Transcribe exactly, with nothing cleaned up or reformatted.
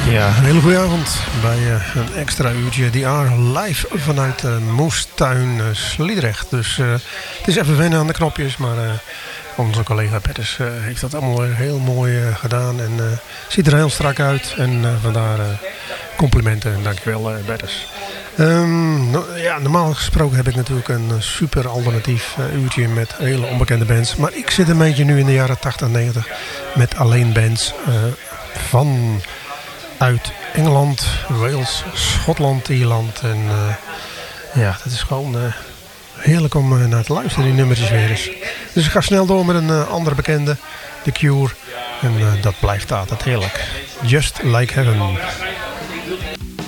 Ja, een hele goede avond bij uh, een extra uurtje. Die are live vanuit uh, Moestuin uh, Sliedrecht. Dus uh, het is even wennen aan de knopjes, maar uh, onze collega Petters uh, heeft dat allemaal heel mooi uh, gedaan. En uh, ziet er heel strak uit. En uh, vandaar uh, complimenten en dankjewel uh, Petters. Um, no, ja, normaal gesproken heb ik natuurlijk een super alternatief uh, uurtje met hele onbekende bands. Maar ik zit een beetje nu in de jaren tachtig, negentig met alleen bands uh, van uit Engeland, Wales, Schotland, Ierland. En uh, ja, dat is gewoon uh, heerlijk om uh, naar te luisteren, die nummertjes weer eens. Dus ik ga snel door met een uh, andere bekende, The Cure. En uh, dat blijft altijd heerlijk. Just Like Heaven.